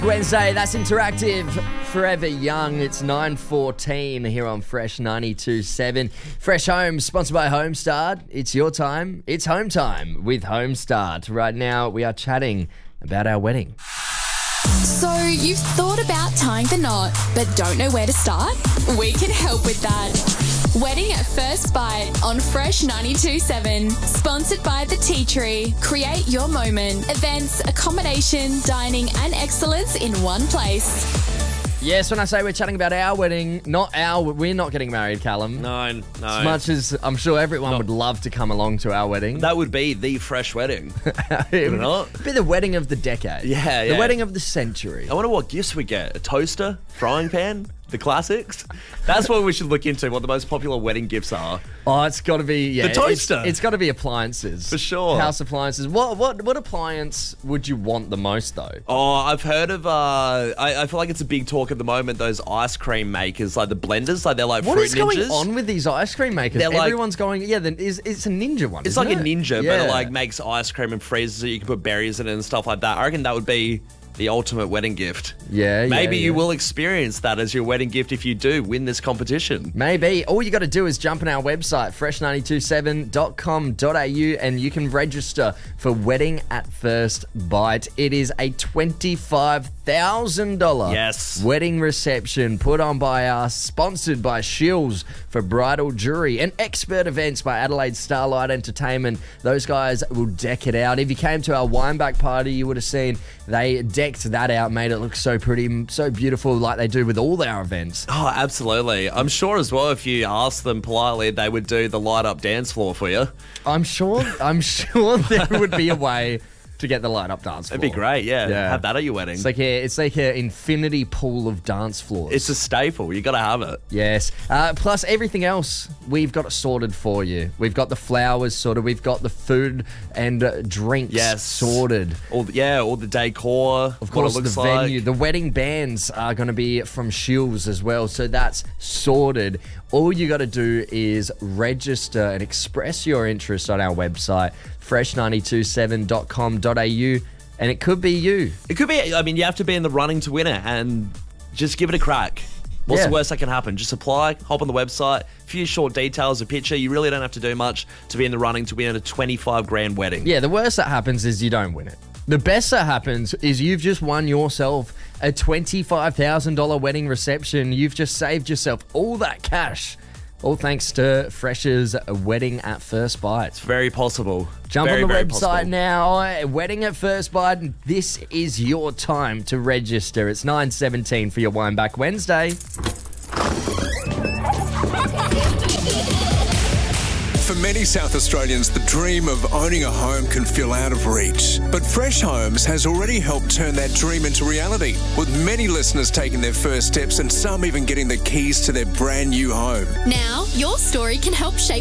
Wednesday, that's interactive. Forever Young. It's 9:14 here on Fresh 92.7. Fresh Homes, sponsored by Homestart. It's your time. It's home time with Homestart. Right now, we are chatting about our wedding. So you've thought about tying the knot, but don't know where to start? We can help with that. Wedding at First Bite on Fresh 92.7. Sponsored by The Tea Tree. Create your moment. Events, accommodation, dining and excellence in one place. Yes, when I say we're chatting about our wedding, we're not getting married, Callum. No. As much as I'm sure everyone would love to come along to our wedding. That would be the fresh wedding. It would not? be the wedding of the decade. Yeah. The wedding of the century. I wonder what gifts we get. A toaster? Frying pan? The classics? That's what we should look into, what the most popular wedding gifts are. Oh, it's got to be... The toaster. It's got to be appliances. For sure. House appliances. What appliance would you want the most, though? Oh, I've heard of... I feel like it's a big talk at the moment, those ice cream makers, like the blenders, like they're like What fruit is going ninjas. on with these ice cream makers? They're like- Everyone's going... Yeah, it's a ninja one, It's isn't like it? a ninja, Yeah. but it like makes ice cream and freezes it. You can put berries in it and stuff like that. I reckon that would be the ultimate wedding gift. Yeah, Maybe yeah. you will experience that as your wedding gift if you do win this competition. Maybe. All you got to do is jump on our website, fresh927.com.au, and you can register for Wedding at First Bite. It is a $25,000 Yes. wedding reception put on by us, sponsored by Shills for bridal jewelry, and expert events by Adelaide Starlight Entertainment. Those guys will deck it out. If you came to our wineback party, you would have seen they decked that out, made it look so pretty, so beautiful, like they do with all our events. Oh, absolutely. I'm sure as well if you asked them politely, they would do the light up dance floor for you. I'm sure there would be a way to get the light up dance floor. It'd be great, yeah. Have that at your wedding. It's like an infinity pool of dance floors. It's a staple. You got to have it. Yes. Plus everything else, we've got it sorted for you. We've got the flowers sorted. We've got the food and drinks sorted. All the decor. Of course, the venue. The wedding bands are going to be from Shills as well, so that's sorted. All you got to do is register and express your interest on our website, fresh927.com.au, and it could be you. It could be, you have to be in the running to win it and just give it a crack. What's the worst that can happen? Just apply, hop on the website, a few short details, a picture. You really don't have to do much to be in the running to win a 25 grand wedding. Yeah, the worst that happens is you don't win it. The best that happens is you've just won yourself a $25,000 wedding reception. You've just saved yourself all that cash. All thanks to Fresh's Wedding at First Bite. It's very possible. Jump very, on the very website possible. now. Wedding at First Bite. This is your time to register. It's 9:17 for your Wineback Wednesday. For many South Australians, the dream of owning a home can feel out of reach. But Fresh Homes has already helped turn that dream into reality, with many listeners taking their first steps and some even getting the keys to their brand new home. Now, your story can help shape